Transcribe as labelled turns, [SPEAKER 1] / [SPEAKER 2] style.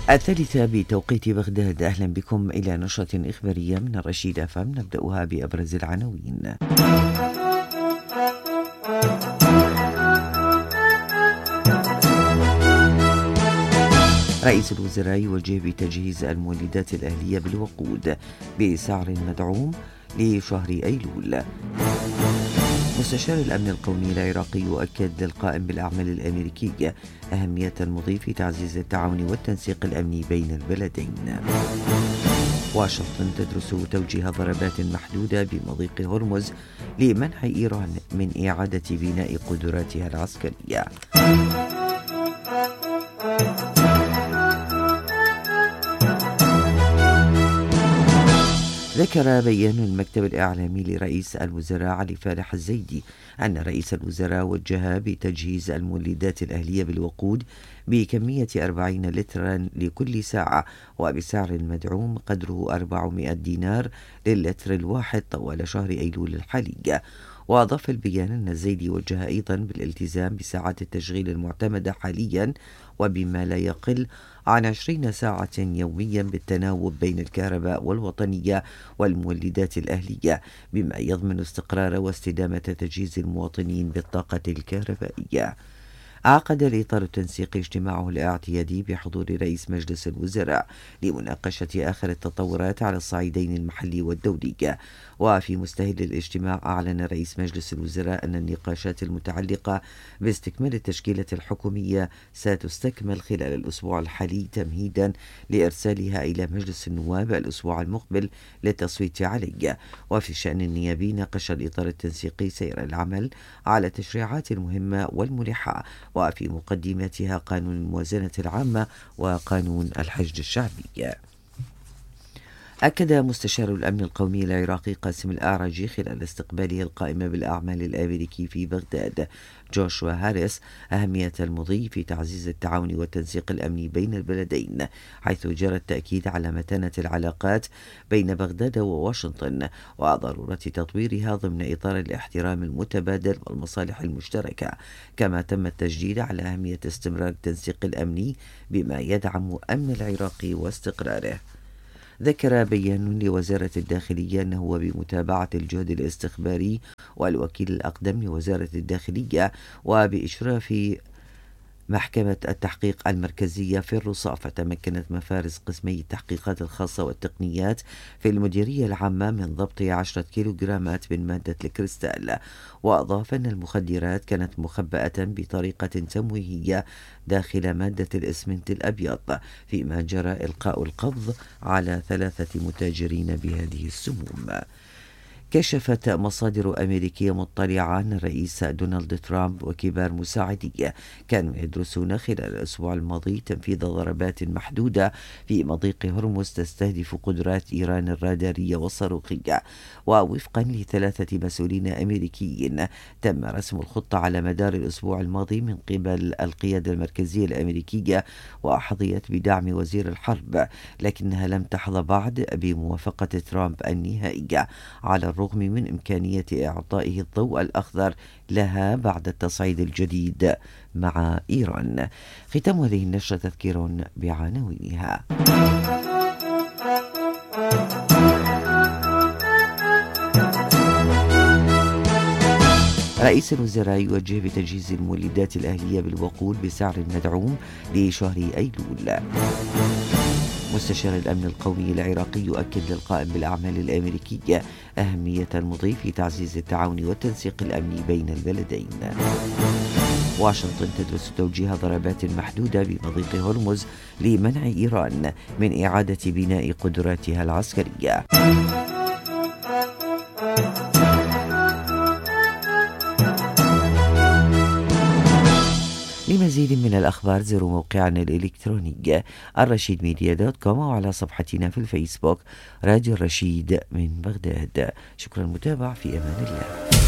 [SPEAKER 1] الثالثة بتوقيت بغداد. أهلا بكم إلى نشرة إخبارية من الرشيد FM. نبدأها بأبرز العناوين. رئيس الوزراء يوجه بتجهيز المولدات الأهلية بالوقود بسعر مدعوم لشهر أيلول. مستشار الأمن القومي العراقي يؤكد للقائم بالأعمال الأمريكي أهمية المضي في تعزيز التعاون والتنسيق الأمني بين البلدين. واشنطن تدرس توجيه ضربات محدودة بمضيق هرمز لمنع إيران من إعادة بناء قدراتها العسكرية. ذكر بيان المكتب الإعلامي لرئيس الوزراء علي فالح الزيدي أن رئيس الوزراء وجه بتجهيز المولدات الأهلية بالوقود بكمية 40 لترا لكل ساعة وبسعر مدعوم قدره 400 دينار للتر الواحد طوال شهر أيلول الحالي. وأضاف البيان أن الزيدي وجه أيضا بالالتزام بساعات التشغيل المعتمدة حاليا وبما لا يقل عن 20 ساعة يوميا بالتناوب بين الكهرباء والوطنية والمولدات الأهلية بما يضمن استقرار واستدامة تجهيز المواطنين بالطاقة الكهربائية. عقد الإطار التنسيقي اجتماعه الاعتيادي بحضور رئيس مجلس الوزراء لمناقشة آخر التطورات على الصعيدين المحلي والدولي. وفي مستهل الاجتماع أعلن رئيس مجلس الوزراء أن النقاشات المتعلقة باستكمال التشكيلة الحكومية ستستكمل خلال الأسبوع الحالي تمهيدا لإرسالها إلى مجلس النواب الأسبوع المقبل للتصويت عليه. وفي الشأن النيابي ناقش الإطار التنسيقي سير العمل على التشريعات المهمة والملحة وفي مقدمتها قانون الموازنة العامة وقانون الحشد الشعبي. أكد مستشار الأمن القومي العراقي قاسم الأعرجي خلال استقباله القائم بالأعمال الأمريكي في بغداد جوشوا هاريس أهمية المضي في تعزيز التعاون والتنسيق الأمني بين البلدين، حيث جرى التأكيد على متانة العلاقات بين بغداد وواشنطن وضرورة تطويرها ضمن إطار الاحترام المتبادل والمصالح المشتركة. كما تم التشديد على أهمية استمرار التنسيق الأمني بما يدعم أمن العراق واستقراره. ذكر بيان لوزارة الداخلية أنه بمتابعة الجهد الاستخباري والوكيل الأقدم لوزارة الداخلية وبإشراف محكمة التحقيق المركزية في الرصافة تمكنت مفارز قسمي التحقيقات الخاصة والتقنيات في المديرية العامة من ضبط 10 كيلوغرامات من مادة الكريستال. وأضاف أن المخدرات كانت مخبأة بطريقة تمويهية داخل مادة الإسمنت الأبيض، فيما جرى إلقاء القبض على 3 متاجرين بهذه السموم. كشفت مصادر أمريكية مطلعة أن الرئيس دونالد ترامب وكبار مساعديه كانوا يدرسون خلال الأسبوع الماضي تنفيذ ضربات محدودة في مضيق هرمز تستهدف قدرات إيران الرادارية والصاروخية. ووفقا ل3 مسؤولين أمريكيين تم رسم الخطة على مدار الأسبوع الماضي من قبل القيادة المركزية الأمريكية وحظيت بدعم وزير الحرب، لكنها لم تحظى بعد بموافقة ترامب النهائية على الرغم من إمكانية إعطائه الضوء الأخضر لها بعد التصعيد الجديد مع إيران. ختام هذه النشرة تذكير بعناوينها. رئيس الوزراء يوجه بتجهيز المولدات الأهلية بالوقود بسعر مدعوم لشهر أيلول. مستشار الأمن القومي العراقي يؤكد للقائم بالأعمال الأمريكية أهمية المضي في تعزيز التعاون والتنسيق الأمني بين البلدين. واشنطن تدرس توجيه ضربات محدودة بمضيق هرمز لمنع إيران من إعادة بناء قدراتها العسكرية. لمزيد من الأخبار زوروا موقعنا الإلكتروني الرشيدميديا.com وعلى صفحتنا في الفيسبوك راديو الرشيد من بغداد. شكرا للمتابعة، في أمان الله.